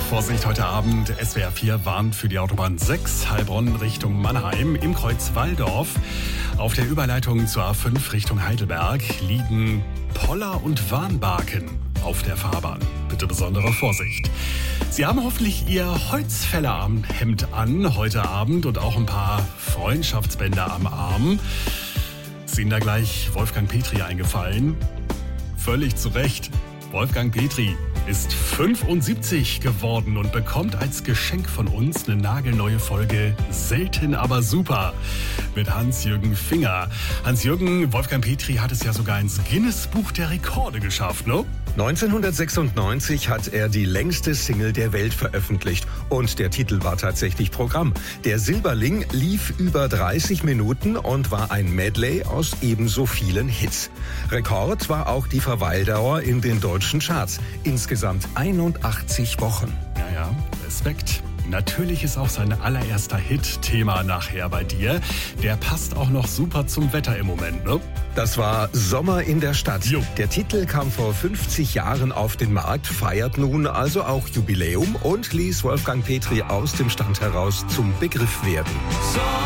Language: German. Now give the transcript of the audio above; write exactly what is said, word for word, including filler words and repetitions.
Vorsicht, heute Abend S W R vier warnt für die Autobahn sechs, Heilbronn Richtung Mannheim im Kreuz Walldorf. Auf der Überleitung zur A fünf Richtung Heidelberg liegen Poller und Warnbarken auf der Fahrbahn. Bitte besondere Vorsicht. Sie haben hoffentlich Ihr Holzfällerhemd an heute Abend und auch ein paar Freundschaftsbänder am Arm. Ist Ihnen da gleich Wolfgang Petri eingefallen? Völlig zu Recht. Wolfgang Petri ist fünfundsiebzig geworden und bekommt als Geschenk von uns eine nagelneue Folge Selten aber super mit Hans-Jürgen Finger. Hans-Jürgen, Wolfgang Petri hat es ja sogar ins Guinness-Buch der Rekorde geschafft, ne? neunzehnhundertsechsundneunzig hat er die längste Single der Welt veröffentlicht und der Titel war tatsächlich Programm. Der Silberling lief über dreißig Minuten und war ein Medley aus ebenso vielen Hits. Rekord war auch die Verweildauer in den deutschen Charts. Insgesamt einundachtzig Wochen. Ja, ja, Respekt. Natürlich ist auch sein allererster Hit Thema nachher bei dir. Der passt auch noch super zum Wetter im Moment, ne? Das war Sommer in der Stadt. Jo. Der Titel kam vor fünfzig Jahren auf den Markt, feiert nun also auch Jubiläum und ließ Wolfgang Petri aus dem Stand heraus zum Begriff werden. So